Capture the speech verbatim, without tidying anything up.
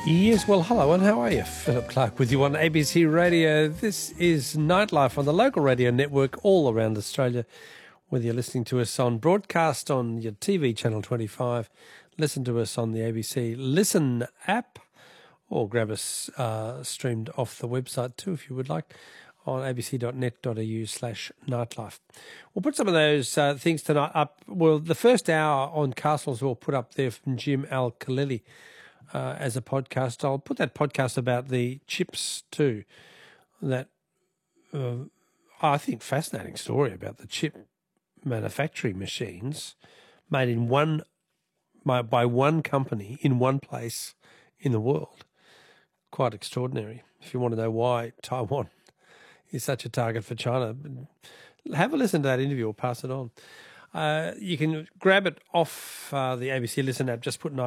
Yes, well, hello and how are you? Philip Clark with you on A B C Radio. This is Nightlife on the local radio network all around Australia. Whether you're listening to us on broadcast on your T V channel twenty-five, listen to us on the A B C Listen app, or grab us uh, streamed off the website too if you would like, on abc.net.au slash nightlife. We'll put some of those uh, things tonight up. Well, the first hour on Castles we'll put up there from Jim Al-Khalili. Uh, as a podcast. I'll put that podcast about the chips too. That uh, I think fascinating story about the chip manufacturing machines made in one by, by one company in one place in the world. Quite extraordinary. If you want to know why Taiwan is such a target for China, have a listen to that interview or pass it on. Uh, you can grab it off uh, the A B C Listen app. Just put